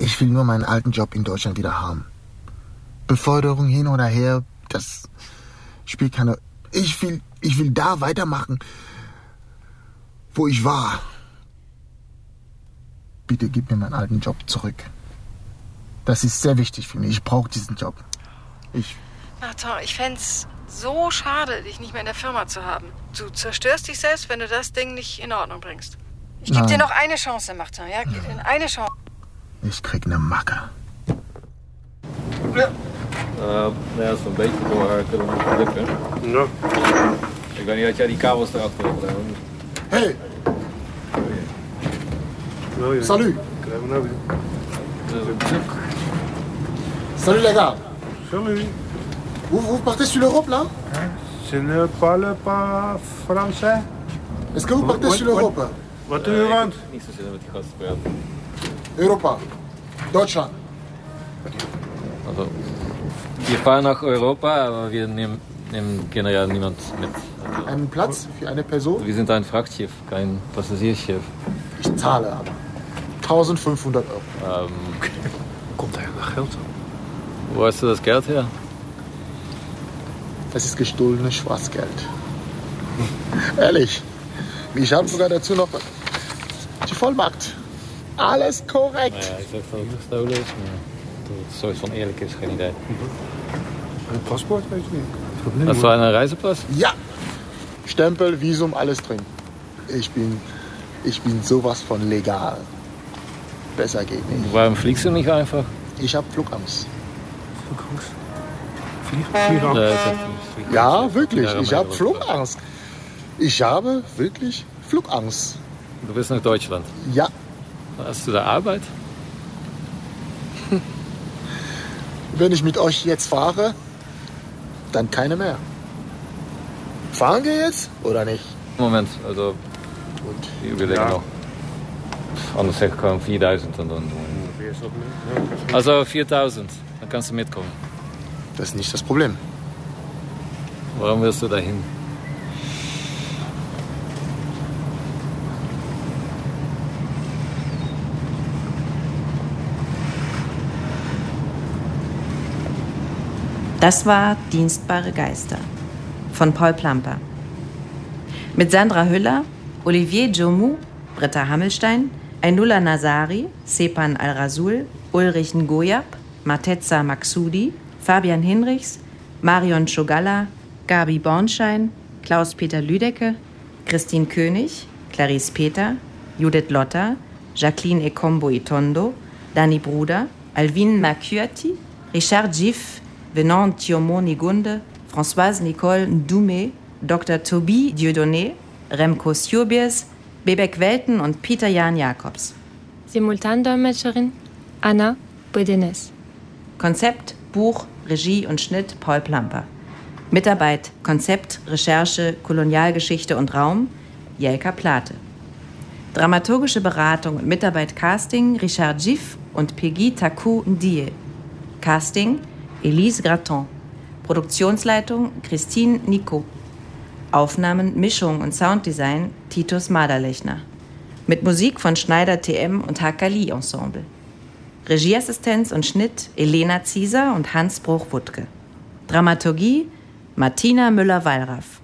Ich will nur meinen alten Job in Deutschland wieder haben. Beförderung hin oder her, das spielt keine... Ich will da weitermachen, wo ich war. Bitte gib mir meinen alten Job zurück. Das ist sehr wichtig für mich. Ich brauche diesen Job. Martin, ich fänd's so schade, dich nicht mehr in der Firma zu haben. Du zerstörst dich selbst, wenn du das Ding nicht in Ordnung bringst. Ich gebe dir noch eine Chance, Martin. Ja? Eine Chance. Ich krieg eine Macke. Ja, dat is een beetje voor kunnen lukken. Ja. Ik weet niet, had jij die kabels erachter gedaan? Hey! Salut! Salut les gars! Salut! Vous partez sur l'Europe là? Je ne parle pas français. Est-ce que vous partez sur l'Europe? Wat doe je want? Niet zo zitten met die gasten praten. Europa. Deutschland. Also, wir fahren nach Europa, aber wir nehmen generell niemand mit. Also, Einen Platz für eine Person? wir sind ein Frachtschiff, kein Passagierschiff. Ich zahle aber. 1500 Euro. Komt er nog geld? Wo hast du das Geld her? Das ist gestohlenes Schwarzgeld. Ehrlich. Ich habe sogar dazu noch die Vollmacht. Alles korrekt. Ja, ik zeg dat het gestolen is, maar dat het een soort van eerlijk is, geen idee. Een paspoort, weet je niet. Hast du einen Reisepass? Ja. Stempel, Visum, alles drin. Ich bin sowas von legal. Besser geht nicht. Warum fliegst du nicht einfach? Ich habe Flugangst. Vliegangst? Ja, wirklich. Ja, Ich habe Flugangst. Ich habe wirklich Flugangst. Du bist nach Deutschland. Ja. Hast du da Arbeit? Wenn ich mit euch jetzt fahre, dann keine mehr. Fahren wir jetzt oder nicht? Moment, also Gut. ich überlege noch. Anders zeg ik gewoon 4000 und dann. Also 4000, dann kannst du mitkommen. Das ist nicht das Problem. Warum willst du dahin? Das war Dienstbare Geister von Paul Plamper. Mit Sandra Hüller, Olivier Djoumou, Britta Hammelstein, Ainullah Nazari, Sepan Al-Rasul, Ulrich Ngoyap, Mateza Maksudi, Fabian Hinrichs, Marion Schogalla, Gabi Bornschein, Klaus-Peter Lüdecke, Christine König, Clarice Peter, Judith Lotter, Jacqueline Ekombo Itondo, Dani Bruder, Alvin Makuati, Richard Giff, Venant Thiomo Nigunde, Françoise Nicole Ndoumé, Dr. Toby Dieudonné, Remco Sjobiers, Bebek Welten und Peter Jan Jakobs. Simultandolmetscherin Anna Bodenes. Konzept, Buch, Regie und Schnitt Paul Plamper. Mitarbeit, Konzept, Recherche, Kolonialgeschichte und Raum Jelka Plate. Dramaturgische Beratung und Mitarbeit Casting Richard Giff und Peggy Taku Ndie. Casting Elise Graton. Produktionsleitung Christine Nico. Aufnahmen, Mischung und Sounddesign Titus Maderlechner. Mit Musik von Schneider TM und Hakali Ensemble. Regieassistenz und Schnitt Elena Zieser und Hans Bruch-Wuttke. Dramaturgie Martina Müller-Wallraff.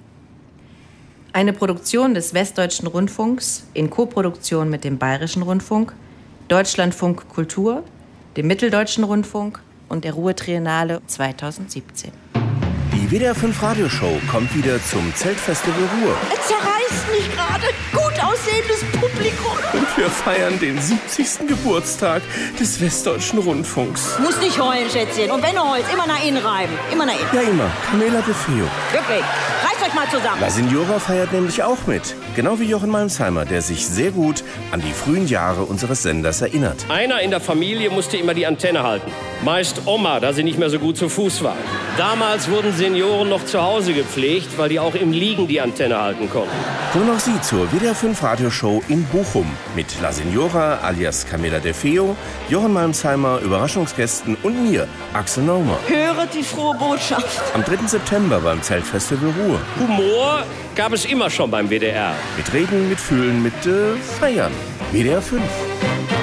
Eine Produktion des Westdeutschen Rundfunks in Koproduktion mit dem Bayerischen Rundfunk, Deutschlandfunk Kultur, dem Mitteldeutschen Rundfunk und der Ruhr Triennale 2017. Die WDR 5 Radioshow kommt wieder zum Zeltfestival Ruhr. Es zerreißt mich gerade. Gut aussehendes Publikum. Und wir feiern den 70. Geburtstag des Westdeutschen Rundfunks. Muss nicht heulen, Schätzchen. Und wenn du heulst, immer nach innen reiben. Immer nach innen. Ja, immer. Camela de Feo. Wirklich. Reißt euch mal zusammen. La Signora feiert nämlich auch mit. Genau wie Jochen Malmsheimer, der sich sehr gut an die frühen Jahre unseres Senders erinnert. Einer in der Familie musste immer die Antenne halten. Meist Oma, da sie nicht mehr so gut zu Fuß war. Damals wurden Senioren noch zu Hause gepflegt, weil die auch im Liegen die Antenne halten konnten. Kommen auch Sie zur WDR 5 Radioshow in Bochum mit La Signora alias Camela de Feo, Jochen Malmsheimer, Überraschungsgästen und mir, Axel Naumer. Höret die frohe Botschaft. Am 3. September beim Zeltfestival Ruhr. Humor gab es immer schon beim WDR. Mit Reden, mit Fühlen, mit Feiern. WDR 5.